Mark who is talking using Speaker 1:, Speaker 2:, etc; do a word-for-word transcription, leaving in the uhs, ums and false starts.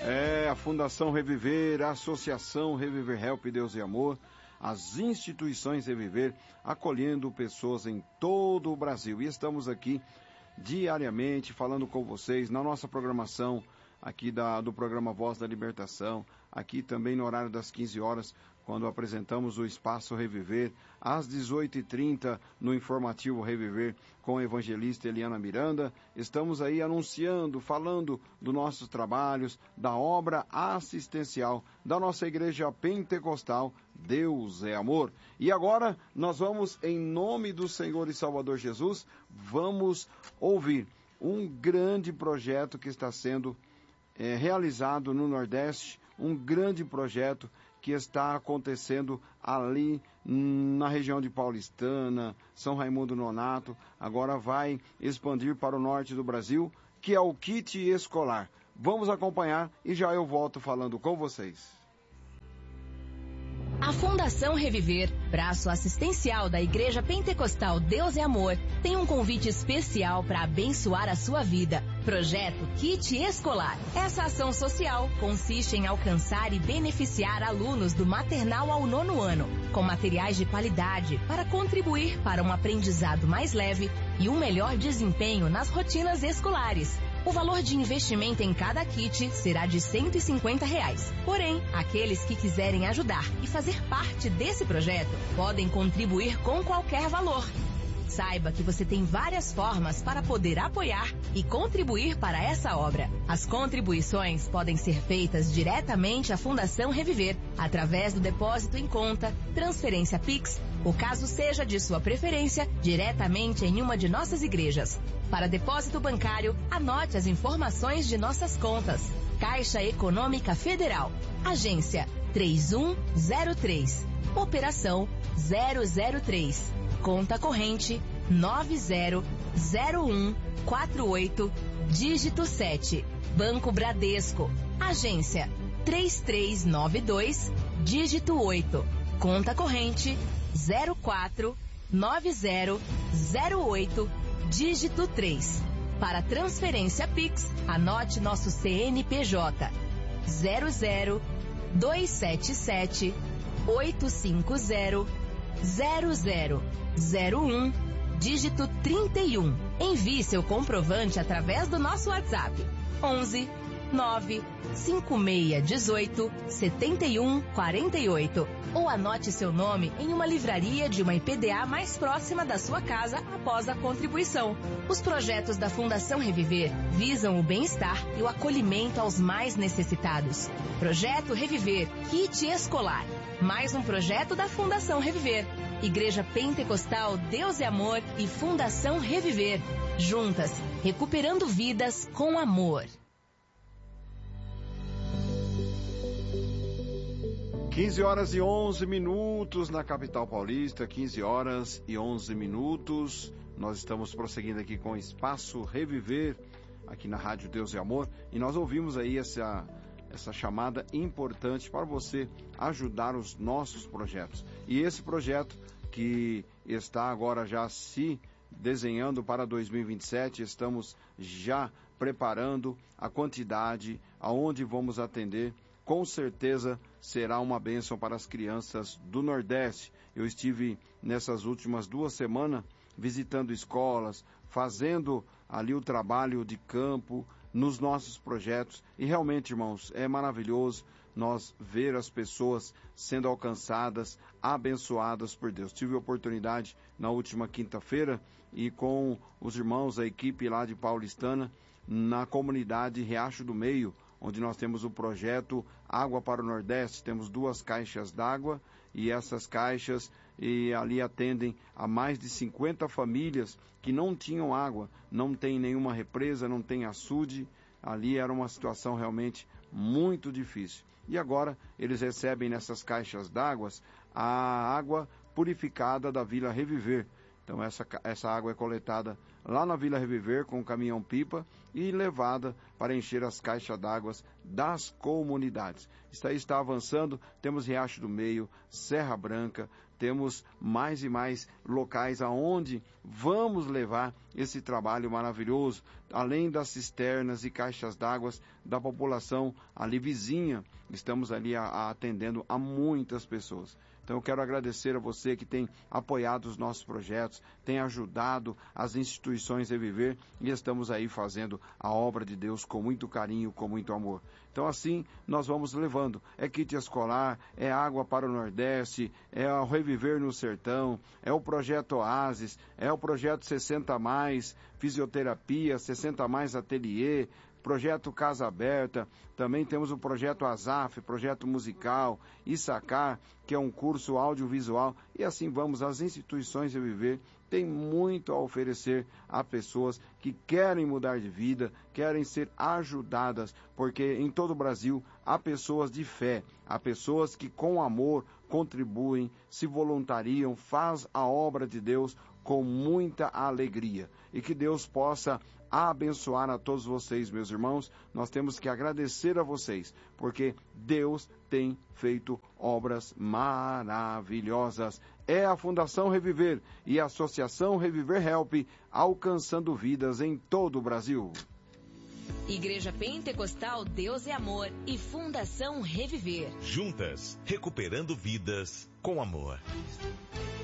Speaker 1: É, a Fundação Reviver, a Associação Reviver Help Deus e Amor, as instituições Reviver, acolhendo pessoas em todo o Brasil. E estamos aqui diariamente falando com vocês na nossa programação aqui da, do programa Voz da Libertação, aqui também no horário das quinze horas, quando apresentamos o Espaço Reviver, às dezoito e trinta no Informativo Reviver, com a evangelista Eliana Miranda. Estamos aí anunciando, falando dos nossos trabalhos, da obra assistencial da nossa Igreja Pentecostal, Deus é Amor. E agora nós vamos, em nome do Senhor e Salvador Jesus, vamos ouvir um grande projeto que está sendo é, realizado no Nordeste, um grande projeto que está acontecendo ali na região de Paulistana, São Raimundo Nonato, agora vai expandir para o norte do Brasil, que é o kit escolar. Vamos acompanhar e já eu volto falando com vocês.
Speaker 2: A Fundação Reviver, braço assistencial da Igreja Pentecostal Deus é Amor, tem um convite especial para abençoar a sua vida. Projeto Kit Escolar. Essa ação social consiste em alcançar e beneficiar alunos do maternal ao nono ano, com materiais de qualidade para contribuir para um aprendizado mais leve e um melhor desempenho nas rotinas escolares. O valor de investimento em cada kit será de cento e cinquenta reais. Porém, aqueles que quiserem ajudar e fazer parte desse projeto podem contribuir com qualquer valor. Saiba que você tem várias formas para poder apoiar e contribuir para essa obra. As contribuições podem ser feitas diretamente à Fundação Reviver, através do depósito em conta, transferência Pix, ou caso seja de sua preferência, diretamente em uma de nossas igrejas. Para depósito bancário, anote as informações de nossas contas. Caixa Econômica Federal, Agência três um zero três, Operação zero zero três. Conta corrente nove zero zero um quatro oito, dígito sete. Banco Bradesco. Agência três três nove dois, dígito oito. Conta corrente zero quatro nove zero zero oito, dígito três. Para transferência Pix, anote nosso C N P J zero zero dois sete sete oito cinco zero zero zero zero um, dígito trinta e um. Envie seu comprovante através do nosso WhatsApp onze nove cinco seis um oito sete um quatro oito ou anote seu nome em uma livraria de uma I P D A mais próxima da sua casa após a contribuição. Os projetos da Fundação Reviver visam o bem-estar e o acolhimento aos mais necessitados. Projeto Reviver, Kit Escolar. Mais um projeto da Fundação Reviver. Igreja Pentecostal Deus é Amor e Fundação Reviver. Juntas, recuperando vidas com amor.
Speaker 1: quinze horas e onze minutos na capital paulista, quinze horas e onze minutos. Nós estamos prosseguindo aqui com o Espaço Reviver, aqui na Rádio Deus e Amor, e nós ouvimos aí essa, essa chamada importante para você ajudar os nossos projetos. E esse projeto que está agora já se desenhando para dois mil e vinte e sete, estamos já preparando a quantidade, aonde vamos atender. Com certeza será uma bênção para as crianças do Nordeste. Eu estive nessas últimas duas semanas visitando escolas, fazendo ali o trabalho de campo nos nossos projetos. E realmente, irmãos, é maravilhoso nós ver as pessoas sendo alcançadas, abençoadas por Deus. Tive a oportunidade na última quinta-feira e com os irmãos, a equipe lá de Paulistana, na comunidade Riacho do Meio, onde nós temos o projeto Água para o Nordeste. Temos duas caixas d'água e essas caixas e ali atendem a mais de cinquenta famílias que não tinham água, não tem nenhuma represa, não tem açude. Ali era uma situação realmente muito difícil. E agora eles recebem nessas caixas d'água a água purificada da Vila Reviver. Então essa, essa água é coletada lá na Vila Reviver com o caminhão-pipa e levada para encher as caixas d'água das comunidades. Isso aí está avançando, temos Riacho do Meio, Serra Branca, temos mais e mais locais aonde vamos levar esse trabalho maravilhoso, além das cisternas e caixas d'água da população ali vizinha, estamos ali a, a atendendo a muitas pessoas. Então eu quero agradecer a você que tem apoiado os nossos projetos, tem ajudado as instituições a viver e estamos aí fazendo a obra de Deus com muito carinho, com muito amor. Então assim nós vamos levando, é kit escolar, é água para o Nordeste, é o Reviver no Sertão, é o projeto Oasis, é o projeto sessenta mais, fisioterapia, sessenta mais ateliê, projeto Casa Aberta, também temos o projeto Azaf, projeto musical, Issacar, que é um curso audiovisual, e assim vamos, as instituições de viver têm muito a oferecer a pessoas que querem mudar de vida, querem ser ajudadas, porque em todo o Brasil há pessoas de fé, há pessoas que com amor contribuem, se voluntariam, faz a obra de Deus com muita alegria. E que Deus possa abençoar a todos vocês, meus irmãos. Nós temos que agradecer a vocês, porque Deus tem feito obras maravilhosas. É a Fundação Reviver e a Associação Reviver Help alcançando vidas em todo o Brasil.
Speaker 2: Igreja Pentecostal Deus é Amor e Fundação Reviver.
Speaker 3: Juntas, recuperando vidas com amor.